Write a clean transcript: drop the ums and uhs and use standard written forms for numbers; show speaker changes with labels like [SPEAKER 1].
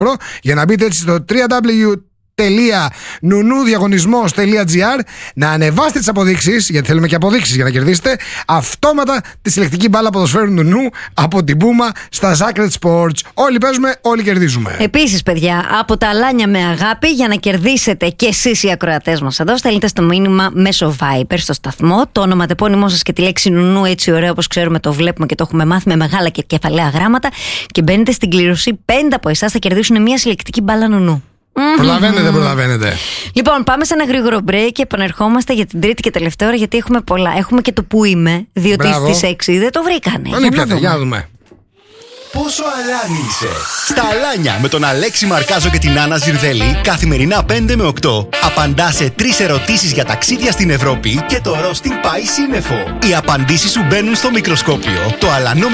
[SPEAKER 1] για να μπείτε έτσι στο www.nunudiagonismos.gr, να ανεβάσετε τις αποδείξεις, γιατί θέλουμε και αποδείξεις για να κερδίσετε αυτόματα τη συλλεκτική μπάλα ποδοσφαίρου Νουνού από την Πούμα στα Sacred Sports. Όλοι παίζουμε, όλοι κερδίζουμε.
[SPEAKER 2] Επίσης, παιδιά, από τα αλάνια με αγάπη, για να κερδίσετε κι εσείς οι ακροατές μας εδώ, στέλνετε στο μήνυμα μέσω Viber στο σταθμό το ονοματεπώνυμό σας και τη λέξη Νουνού, έτσι ωραίο όπως ξέρουμε, το βλέπουμε και το έχουμε μάθει με μεγάλα και κεφαλαία γράμματα, και μπαίνετε στην κλήρωση. 5 από εσάς θα κερδίσουν μια συλλεκτική μπάλα Νουνού.
[SPEAKER 1] Προλαβαίνετε, δεν προλαβαίνετε.
[SPEAKER 2] Λοιπόν, πάμε σε ένα γρήγορο break και επανερχόμαστε για την τρίτη και τελευταία ώρα, γιατί έχουμε πολλά. Έχουμε και το που είμαι, διότι στις 6 δεν το βρήκανε.
[SPEAKER 1] Για να δούμε.
[SPEAKER 3] Πόσο αλάνι είσαι? Στα Αλάνια με τον Αλέξη Μαρκάζο και την Άννα Ζιρδέλη, καθημερινά 5 με 8. Απαντά σε 3 ερωτήσεις για ταξίδια στην Ευρώπη και το ρόστινγκ πάει σύννεφο. Οι απαντήσεις σου μπαίνουν στο μικροσκόπιο. Το αλανό